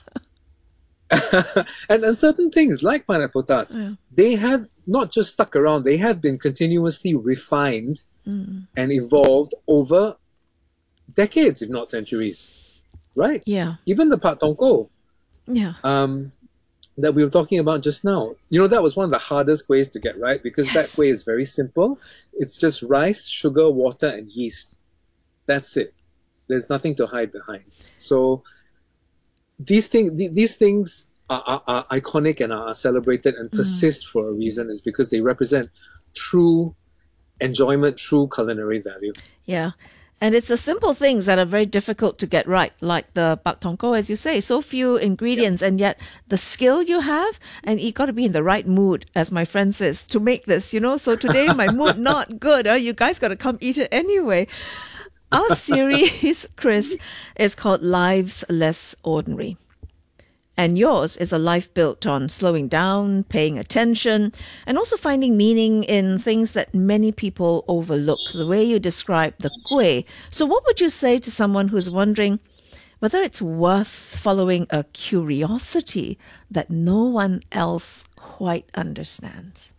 and, and certain things like pineapple tarts, Yeah. they have not just stuck around, they have been continuously refined Mm. and evolved over decades, if not centuries. Right? Yeah. Even the Pak Tong Ko, Yeah. um, that we were talking about just now. You know, that was one of the hardest ways to get right because that way is very simple. It's just rice, sugar, water, and yeast. That's it. There's nothing to hide behind. So these things, these things are, are, are iconic and are celebrated and persist for a reason. Is because they represent true enjoyment, true culinary value. Yeah. And it's the simple things that are very difficult to get right, like the Pak Tong Ko, as you say. So few ingredients, and yet the skill you have, and you got to be in the right mood, as my friend says, to make this, you know. So today, my mood not good. Huh? You guys got to come eat it anyway. Our series, Chris, is called Lives Less Ordinary. And yours is a life built on slowing down, paying attention, and also finding meaning in things that many people overlook, the way you describe the kueh. So what would you say to someone who's wondering whether it's worth following a curiosity that no one else quite understands?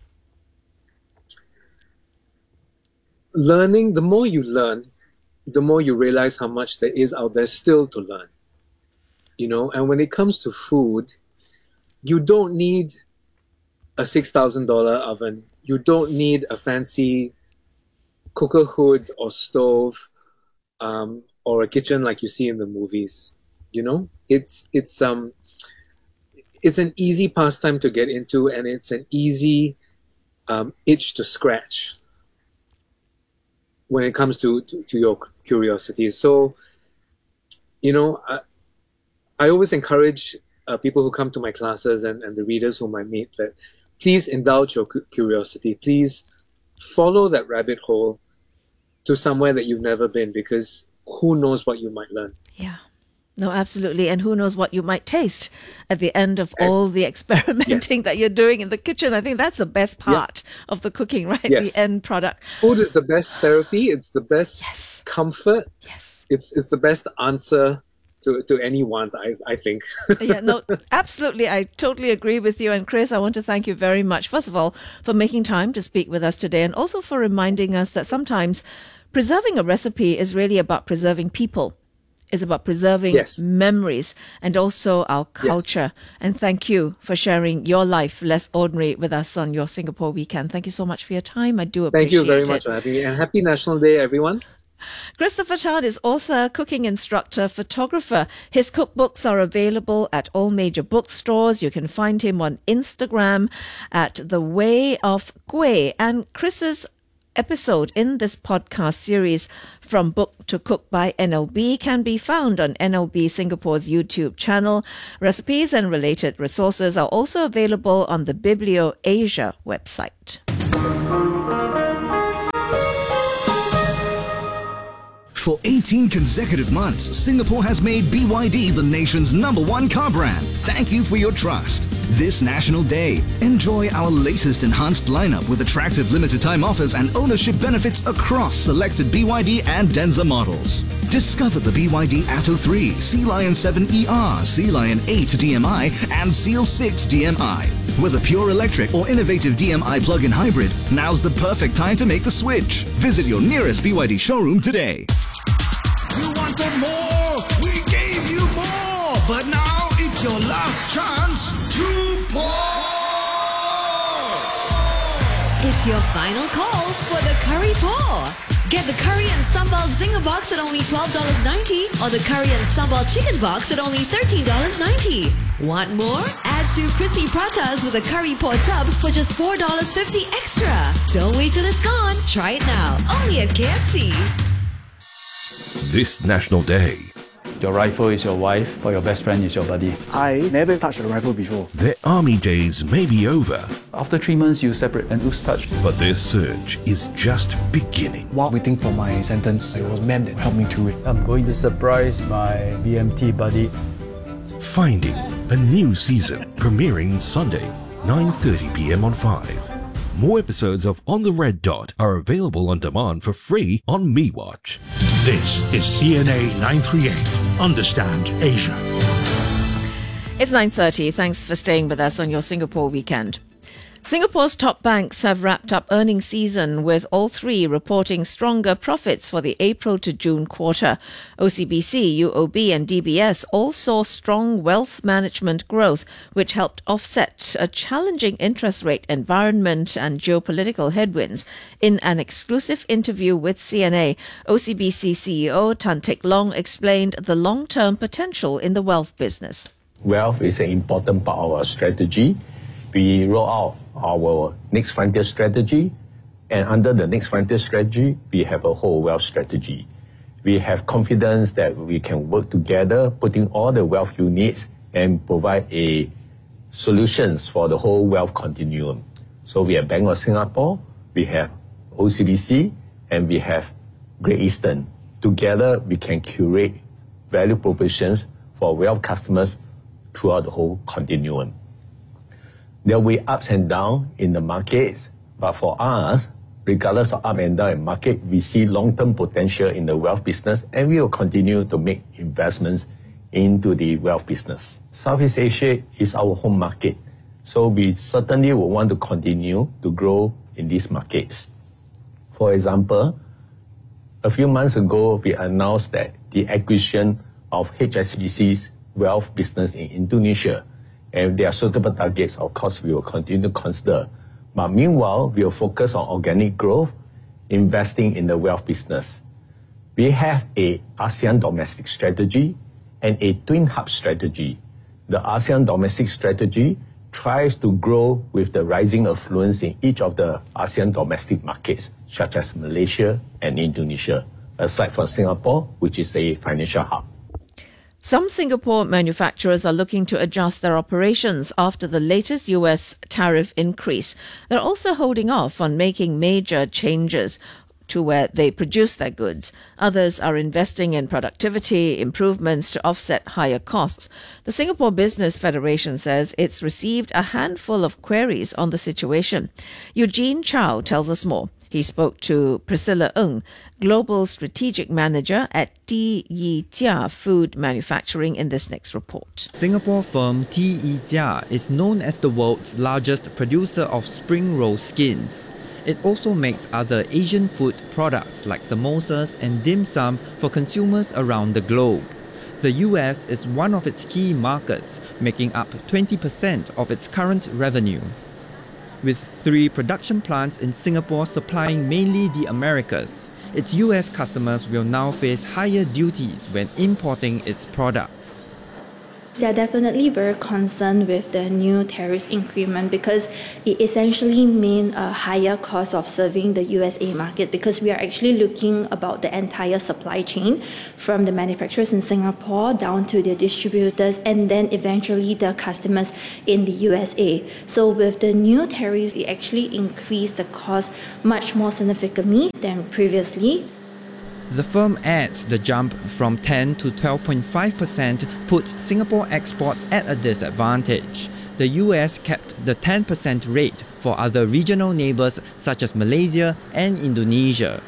Learning, the more you learn, the more you realize how much there is out there still to learn. You know, and when it comes to food, you don't need a six thousand dollars oven. You don't need a fancy cooker hood or stove um, or a kitchen like you see in the movies. You know, it's it's um it's an easy pastime to get into, and it's an easy um, itch to scratch when it comes to, to, to your curiosity. So, you know, I, I always encourage uh, people who come to my classes and, and the readers whom I meet that please indulge your cu- curiosity. Please follow that rabbit hole to somewhere that you've never been, because who knows what you might learn. Yeah. No, absolutely. And who knows what you might taste at the end of all the experimenting Yes. that you're doing in the kitchen. I think that's the best part of the cooking, right? Yes. The end product. Food is the best therapy. It's the best comfort. Yes. It's it's the best answer to, to any want, I, I think. Yeah, no, absolutely. I totally agree with you. And Chris, I want to thank you very much, first of all, for making time to speak with us today, and also for reminding us that sometimes preserving a recipe is really about preserving people. It's about preserving Yes. memories and also our culture. And thank you for sharing your life less ordinary with us on your Singapore weekend. Thank you so much for your time. I do appreciate it. Thank you very much for having me, and happy National Day, everyone. Christopher Tan is author, cooking instructor, photographer. His cookbooks are available at all major bookstores. You can find him on Instagram at The Way of Kueh. And Chris's episode in this podcast series, From Book to Cook by N L B, can be found on N L B Singapore's YouTube channel. Recipes and related resources are also available on the Biblio Asia website. For eighteen consecutive months, Singapore has made B Y D the nation's number one car brand. Thank you for your trust. This National Day, enjoy our latest enhanced lineup with attractive limited time offers and ownership benefits across selected B Y D and Denza models. Discover the B Y D Atto three, Sea Lion seven E R, Sea Lion eight D M I and Seal six D M I. Whether pure electric or innovative D M I plug-in hybrid, now's the perfect time to make the switch. Visit your nearest B Y D showroom today. You wanted more, we gave you more, but now it's your last chance to pour. It's your final call for the curry pour. Get the curry and sambal zinger box at only twelve dollars ninety or the curry and sambal chicken box at only thirteen dollars ninety. Want more? Add two crispy pratas with a curry pour tub for just four dollars fifty extra. Don't wait till it's gone. Try it now. Only at K F C. This National Day, your rifle is your wife or your best friend is your buddy. I never touched a rifle before. Their army days may be over. After three months, you separate and lose touch. But their search is just beginning. While waiting for my sentence, it was Mem that helped me through it. I'm going to surprise my B M T buddy. Finding a new season, premiering Sunday, nine thirty p m on five. More episodes of On the Red Dot are available on demand for free on MeWatch. This is C N A nine thirty-eight. Understand Asia. It's nine thirty. Thanks for staying with us on your Singapore weekend. Singapore's top banks have wrapped up earnings season with all three reporting stronger profits for the April to June quarter. O C B C, U O B and D B S all saw strong wealth management growth, which helped offset a challenging interest rate environment and geopolitical headwinds. In an exclusive interview with C N A, O C B C C E O Tan Teck Long explained the long-term potential in the wealth business. Wealth is an important part of our strategy. We roll out our Next Frontier strategy, and under the Next Frontier strategy, we have a whole wealth strategy. We have confidence that we can work together, putting all the wealth units and provide a solutions for the whole wealth continuum. So we have Bank of Singapore, we have O C B C, and we have Great Eastern. Together, we can curate value propositions for wealth customers throughout the whole continuum. There will be ups and downs in the markets, but for us, regardless of up and down in market, we see long-term potential in the wealth business, and we will continue to make investments into the wealth business. Southeast Asia is our home market, so we certainly will want to continue to grow in these markets. For example, a few months ago, we announced that the acquisition of H S B C's wealth business in Indonesia. And if there are suitable targets, of course, we will continue to consider. But meanwhile, we will focus on organic growth, investing in the wealth business. We have a ASEAN domestic strategy and a twin hub strategy. The ASEAN domestic strategy tries to grow with the rising affluence in each of the ASEAN domestic markets, such as Malaysia and Indonesia, aside from Singapore, which is a financial hub. Some Singapore manufacturers are looking to adjust their operations after the latest U S tariff increase. They're also holding off on making major changes to where they produce their goods. Others are investing in productivity improvements to offset higher costs. The Singapore Business Federation says it's received a handful of queries on the situation. Eugene Chow tells us more. He spoke to Priscilla Ng, Global Strategic Manager at T Yi Jia Food Manufacturing, in this next report. Singapore firm T Yi Jia is known as the world's largest producer of spring roll skins. It also makes other Asian food products like samosas and dim sum for consumers around the globe. The U S is one of its key markets, making up twenty percent of its current revenue. With three production plants in Singapore supplying mainly the Americas, its U S customers will now face higher duties when importing its products. They're definitely very concerned with the new tariffs increment because it essentially means a higher cost of serving the U S A market, because we are actually looking about the entire supply chain from the manufacturers in Singapore down to the distributors and then eventually the customers in the U S A. So with the new tariffs, it actually increased the cost much more significantly than previously. The firm adds the jump from ten to twelve point five percent puts Singapore exports at a disadvantage. The U S kept the ten percent rate for other regional neighbors such as Malaysia and Indonesia.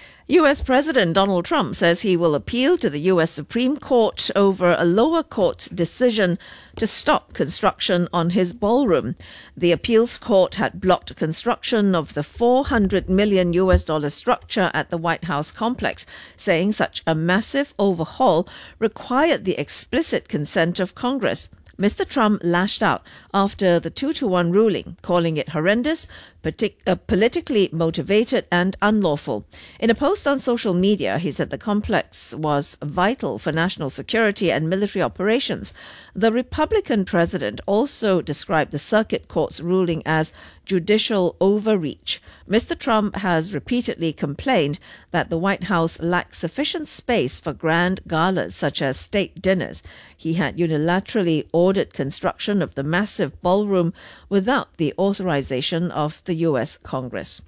U S President Donald Trump says he will appeal to the U S Supreme Court over a lower court's decision to stop construction on his ballroom. The appeals court had blocked construction of the four hundred million U S dollar structure at the White House complex, saying such a massive overhaul required the explicit consent of Congress. Mister Trump lashed out after the two to one ruling, calling it horrendous, partic- uh, politically motivated and unlawful. In a post on social media, he said the complex was vital for national security and military operations. The Republican president also described the circuit court's ruling as judicial overreach. Mister Trump has repeatedly complained that the White House lacks sufficient space for grand galas such as state dinners. He had unilaterally ordered construction of the massive ballroom without the authorization of the U S Congress.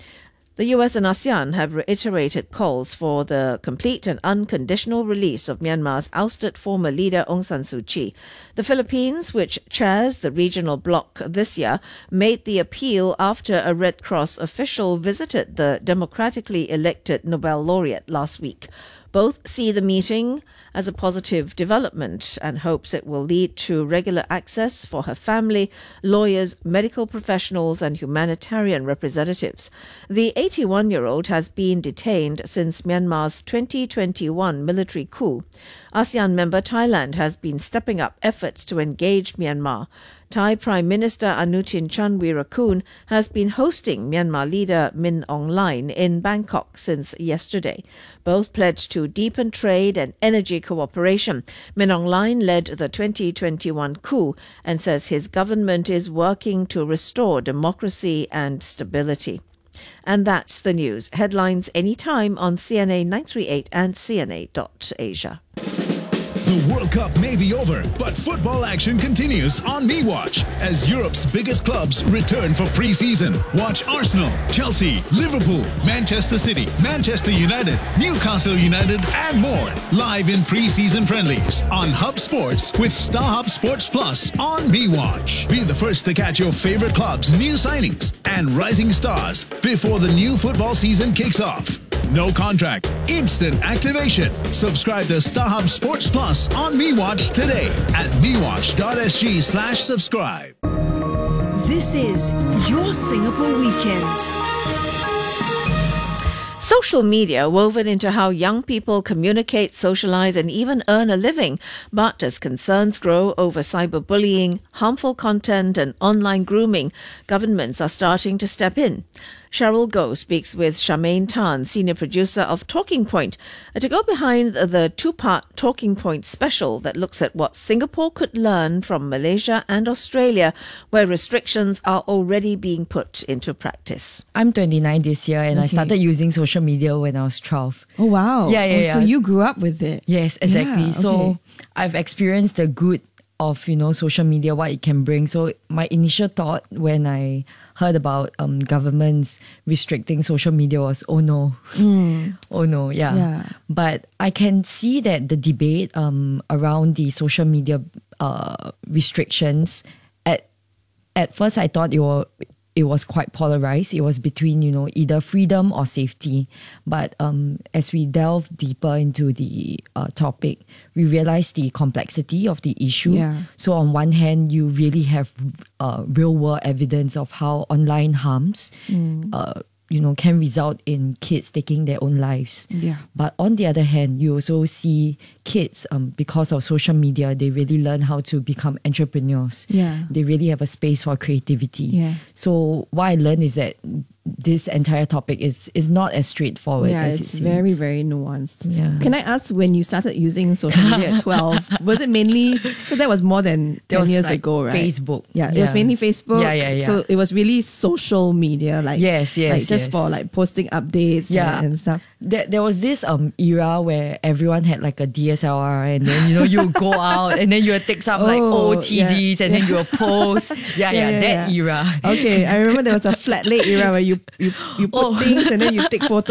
The U S and ASEAN have reiterated calls for the complete and unconditional release of Myanmar's ousted former leader Aung San Suu Kyi. The Philippines, which chairs the regional bloc this year, made the appeal after a Red Cross official visited the democratically elected Nobel laureate last week. Both see the meeting as a positive development and hopes it will lead to regular access for her family, lawyers, medical professionals and humanitarian representatives. The eighty-one-year-old has been detained since Myanmar's twenty twenty-one military coup. ASEAN member Thailand has been stepping up efforts to engage Myanmar. Thai Prime Minister Anutin Chanvirakul has been hosting Myanmar leader Min Aung Hlaing in Bangkok since yesterday. Both pledged to deepen trade and energy cooperation. Min Aung Hlaing led the twenty twenty-one coup and says his government is working to restore democracy and stability. And that's the news. Headlines anytime on C N A nine thirty-eight and C N A dot Asia. The World Cup may be over, but football action continues on MeWatch as Europe's biggest clubs return for pre-season. Watch Arsenal, Chelsea, Liverpool, Manchester City, Manchester United, Newcastle United, and more live in pre-season friendlies on Hub Sports with StarHub Sports Plus on MeWatch. Be the first to catch your favorite clubs' new signings and rising stars before the new football season kicks off. No contract, instant activation. Subscribe to StarHub Sports Plus on MeWatch today at mewatch.sg slash subscribe. This is your Singapore Weekend. Social media woven into how young people communicate, socialize, and even earn a living. But as concerns grow over cyberbullying, harmful content, and online grooming, governments are starting to step in. Cheryl Goh speaks with Charmaine Tan, senior producer of Talking Point, to go behind the two-part Talking Point special that looks at what Singapore could learn from Malaysia and Australia, where restrictions are already being put into practice. I'm twenty-nine this year and Okay. I started using social media when I was twelve. Oh, wow. Yeah, yeah, Oh, yeah. So you grew up with it. Yes, exactly. Yeah, So okay. I've experienced the good of, you know, social media, what it can bring. So my initial thought when I heard about um, governments restricting social media was, oh no, Mm. oh no, yeah. Yeah. But I can see that the debate um, around the social media uh, restrictions, at at first I thought it was, it was quite polarized. It was between, you know, either freedom or safety. But um, as we delve deeper into the uh, topic, we realize the complexity of the issue. Yeah. So on one hand, you really have uh, real world evidence of how online harms, Mm. uh, you know, can result in kids taking their own lives. Yeah. But on the other hand, you also see kids, um, because of social media, they really learn how to become entrepreneurs. Yeah. They really have a space for creativity. Yeah. So what I learned is that this entire topic is is not as straightforward Yeah, as it's it seems. very, very nuanced. Yeah. Can I ask, when you started using social media at twelve, was it mainly, because that was more than That ten was years like ago, right? Facebook. Yeah, it Yeah. was mainly Facebook. Yeah, yeah, yeah. So it was really social media, like, Yes, yes, like just yes. for like posting updates Yeah. and, and stuff. There, there was this um era where everyone had like a D S L R, and then you know you would go out and then you would take some like Oh, O T Ds yeah, and then yeah. you would post. Yeah, yeah, that yeah. era. Okay, I remember there was a flat late era where you you, you put Oh. things and then you take photos.